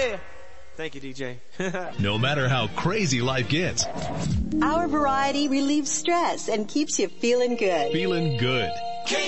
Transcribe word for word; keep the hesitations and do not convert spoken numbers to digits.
Yeah. Thank you, D J. No matter how crazy life gets, our variety relieves stress and keeps you feeling good. Feeling good.